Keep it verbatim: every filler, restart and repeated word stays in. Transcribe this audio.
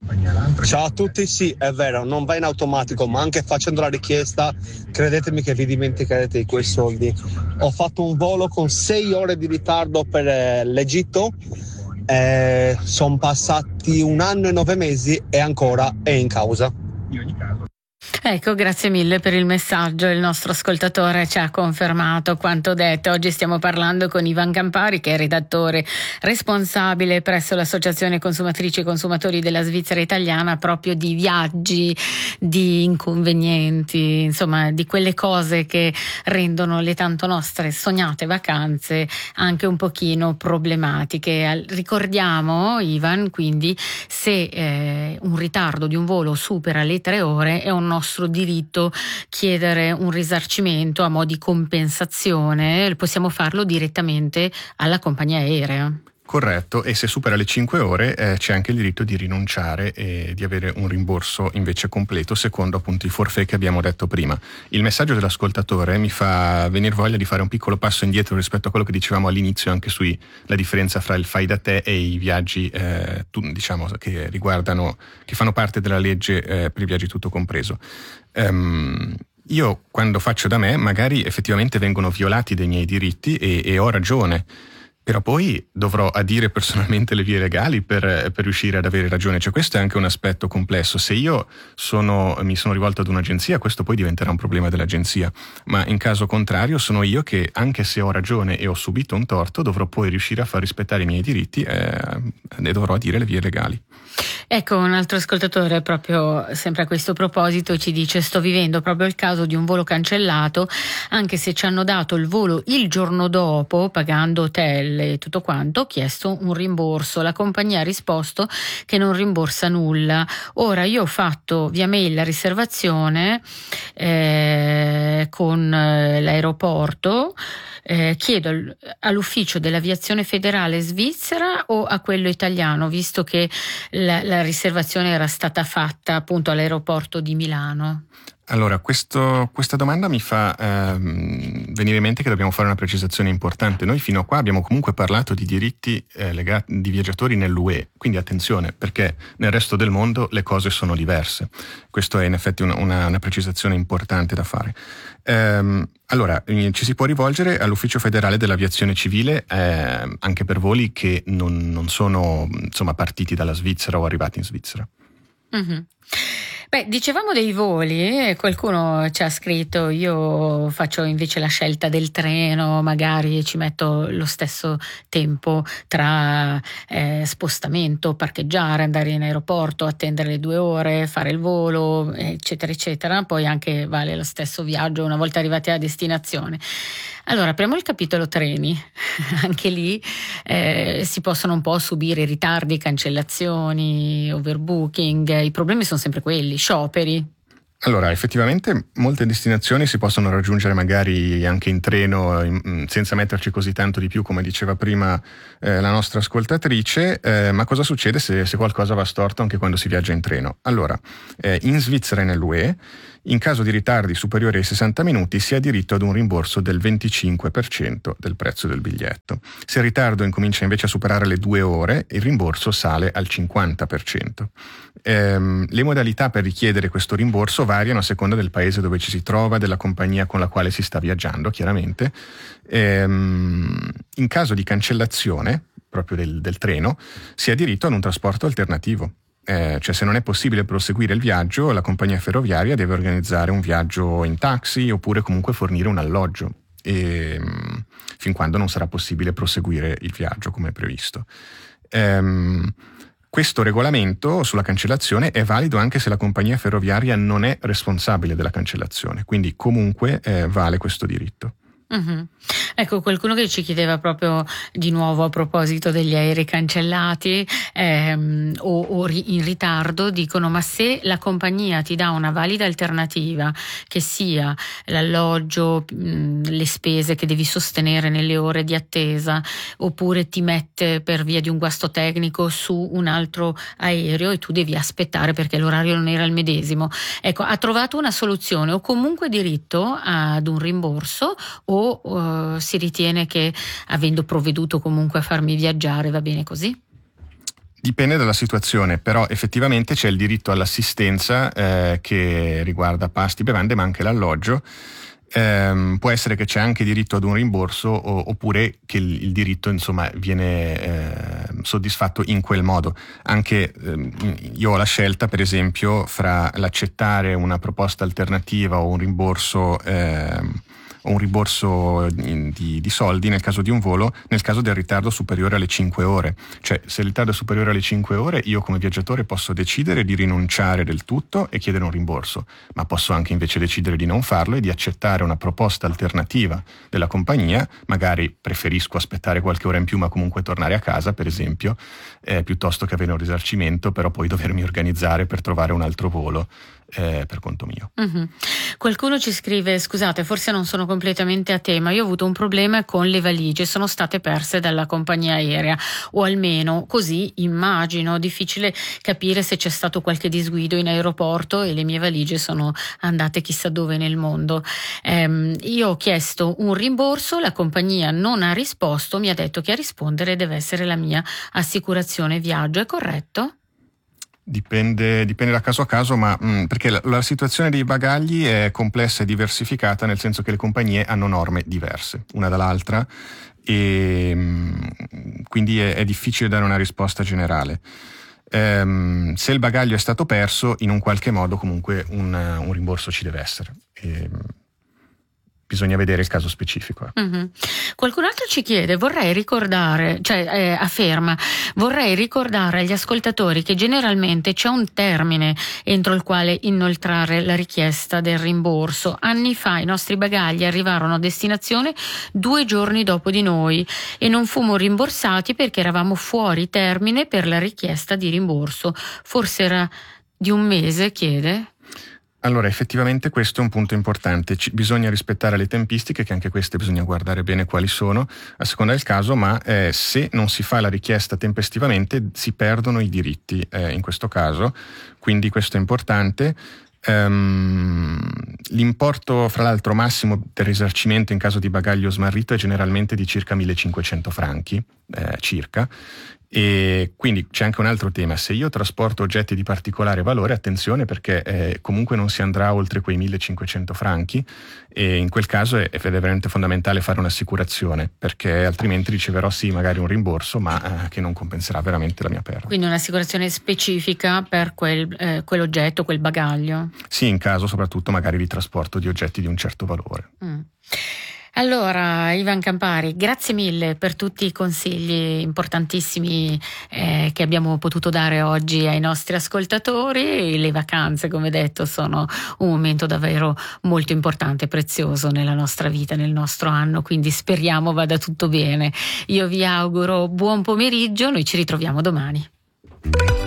Ciao a tutti, sì, è vero, non va in automatico, ma anche facendo la richiesta, credetemi che vi dimenticherete di quei soldi. Ho fatto un volo con sei ore di ritardo per eh, l'Egitto, eh, sono passati un anno e nove mesi e ancora è in causa. Ecco, grazie mille per il messaggio. Il nostro ascoltatore ci ha confermato quanto detto. Oggi stiamo parlando con Ivan Campari, che è redattore responsabile presso l'Associazione Consumatrici e Consumatori della Svizzera Italiana, proprio di viaggi, di inconvenienti, insomma, di quelle cose che rendono le tanto nostre sognate vacanze anche un pochino problematiche. Ricordiamo, Ivan, quindi, se eh, un ritardo di un volo supera le tre ore, è un nostro diritto chiedere un risarcimento a mo' di compensazione. Possiamo farlo direttamente alla compagnia aerea. Corretto, e se supera le cinque ore eh, c'è anche il diritto di rinunciare e di avere un rimborso invece completo secondo appunto i forfait che abbiamo detto prima. Il messaggio dell'ascoltatore mi fa venire voglia di fare un piccolo passo indietro rispetto a quello che dicevamo all'inizio anche sui la differenza fra il fai da te e i viaggi eh, tu, diciamo che riguardano, che fanno parte della legge eh, per i viaggi tutto compreso. Um, io quando faccio da me magari effettivamente vengono violati dei miei diritti e, e ho ragione. Però poi dovrò adire personalmente le vie legali per, per riuscire ad avere ragione. Cioè questo è anche un aspetto complesso. Se io sono, mi sono rivolto ad un'agenzia, questo poi diventerà un problema dell'agenzia. Ma in caso contrario sono io che, anche se ho ragione e ho subito un torto, dovrò poi riuscire a far rispettare i miei diritti eh, e dovrò adire le vie legali. Ecco, un altro ascoltatore proprio sempre a questo proposito ci dice: sto vivendo proprio il caso di un volo cancellato, anche se ci hanno dato il volo il giorno dopo, pagando hotel e tutto quanto, ho chiesto un rimborso. La compagnia ha risposto che non rimborsa nulla. Ora io ho fatto via mail la riservazione eh, con l'aeroporto. Eh, chiedo all'ufficio dell'aviazione federale svizzera o a quello italiano, visto che la, la riservazione era stata fatta appunto all'aeroporto di Milano. Allora, questo, questa domanda mi fa ehm, venire in mente che dobbiamo fare una precisazione importante. Noi fino a qua abbiamo comunque parlato di diritti eh, legati di viaggiatori nell'U E, quindi attenzione, perché nel resto del mondo le cose sono diverse. Questo è in effetti una, una, una precisazione importante da fare. Ehm, allora, ci si può rivolgere all'Ufficio Federale dell'Aviazione Civile eh, anche per voli che non, non sono insomma partiti dalla Svizzera o arrivati in Svizzera. Mm-hmm. Beh, dicevamo dei voli, qualcuno ci ha scritto: io faccio invece la scelta del treno, magari ci metto lo stesso tempo tra eh, spostamento, parcheggiare, andare in aeroporto, attendere le due ore, fare il volo, eccetera eccetera, poi anche vale lo stesso viaggio una volta arrivati a destinazione. Allora, apriamo il capitolo treni. Anche lì eh, si possono un po' subire ritardi, cancellazioni, overbooking. I problemi sono sempre quelli, scioperi. Allora, effettivamente molte destinazioni si possono raggiungere magari anche in treno in, senza metterci così tanto di più, come diceva prima eh, la nostra ascoltatrice, eh, ma cosa succede se, se qualcosa va storto anche quando si viaggia in treno? Allora, eh, in Svizzera e nell'U E, in caso di ritardi superiori ai sessanta minuti si ha diritto ad un rimborso del venticinque per cento del prezzo del biglietto. Se il ritardo incomincia invece a superare le due ore, il rimborso sale al cinquanta per cento. Ehm, le modalità per richiedere questo rimborso variano a seconda del paese dove ci si trova, della compagnia con la quale si sta viaggiando, chiaramente. Ehm, in caso di cancellazione proprio del, del treno, si ha diritto ad un trasporto alternativo. Eh, cioè se non è possibile proseguire il viaggio, la compagnia ferroviaria deve organizzare un viaggio in taxi oppure comunque fornire un alloggio e, mh, fin quando non sarà possibile proseguire il viaggio come previsto. Ehm, questo regolamento sulla cancellazione è valido anche se la compagnia ferroviaria non è responsabile della cancellazione, quindi comunque eh, vale questo diritto. Mm-hmm. Ecco, qualcuno che ci chiedeva proprio di nuovo a proposito degli aerei cancellati ehm, o, o ri- in ritardo, dicono: ma se la compagnia ti dà una valida alternativa, che sia l'alloggio, mh, le spese che devi sostenere nelle ore di attesa, oppure ti mette per via di un guasto tecnico su un altro aereo e tu devi aspettare perché l'orario non era il medesimo, ecco, ha trovato una soluzione o comunque diritto ad un rimborso o uh, si ritiene che, avendo provveduto comunque a farmi viaggiare, va bene così? Dipende dalla situazione, però effettivamente c'è il diritto all'assistenza eh, che riguarda pasti, bevande, ma anche l'alloggio. Eh, può essere che c'è anche diritto ad un rimborso o, oppure che il, il diritto insomma viene eh, soddisfatto in quel modo. Anche eh, io ho la scelta, per esempio, fra l'accettare una proposta alternativa o un rimborso eh, o un rimborso di, di soldi nel caso di un volo, nel caso del ritardo superiore alle cinque ore. Cioè, se il ritardo è superiore alle cinque ore, io come viaggiatore posso decidere di rinunciare del tutto e chiedere un rimborso, ma posso anche invece decidere di non farlo e di accettare una proposta alternativa della compagnia. Magari preferisco aspettare qualche ora in più ma comunque tornare a casa, per esempio, eh, piuttosto che avere un risarcimento, però poi dovermi organizzare per trovare un altro volo eh, per conto mio. Mm-hmm. Qualcuno ci scrive: scusate, forse non sono completamente a tema, io ho avuto un problema con le valigie, sono state perse dalla compagnia aerea, o almeno così immagino. Difficile capire se c'è stato qualche disguido in aeroporto e le mie valigie sono andate chissà dove nel mondo. Ehm, io ho chiesto un rimborso, la compagnia non ha risposto, mi ha detto che a rispondere deve essere la mia assicurazione viaggio. È corretto? Dipende, dipende da caso a caso, ma mh, perché la, la situazione dei bagagli è complessa e diversificata, nel senso che le compagnie hanno norme diverse una dall'altra e mh, quindi è, è difficile dare una risposta generale. Ehm, se il bagaglio è stato perso, in un qualche modo comunque un, un rimborso ci deve essere. E, bisogna vedere il caso specifico. Mm-hmm. Qualcun altro ci chiede, vorrei ricordare, cioè eh, afferma, vorrei ricordare agli ascoltatori che generalmente c'è un termine entro il quale inoltrare la richiesta del rimborso. Anni fa i nostri bagagli arrivarono a destinazione due giorni dopo di noi e non fummo rimborsati perché eravamo fuori termine per la richiesta di rimborso. Forse era di un mese, chiede? Allora, effettivamente questo è un punto importante. Ci, bisogna rispettare le tempistiche, che anche queste bisogna guardare bene quali sono, a seconda del caso, ma eh, se non si fa la richiesta tempestivamente si perdono i diritti eh, in questo caso, quindi questo è importante. Um, l'importo, fra l'altro, massimo del risarcimento in caso di bagaglio smarrito è generalmente di circa millecinquecento franchi, eh, circa. E quindi c'è anche un altro tema: se io trasporto oggetti di particolare valore, attenzione, perché eh, comunque non si andrà oltre quei millecinquecento franchi e in quel caso è, è veramente fondamentale fare un'assicurazione, perché altrimenti riceverò sì magari un rimborso ma eh, che non compenserà veramente la mia perdita. Quindi un'assicurazione specifica per quel, eh, quell'oggetto, quel bagaglio? Sì, in caso soprattutto magari di trasporto di oggetti di un certo valore. Mm. Allora, Ivan Campari, grazie mille per tutti i consigli importantissimi eh, che abbiamo potuto dare oggi ai nostri ascoltatori. Le vacanze, come detto, sono un momento davvero molto importante e prezioso nella nostra vita, nel nostro anno, quindi speriamo vada tutto bene. Io vi auguro buon pomeriggio, noi ci ritroviamo domani.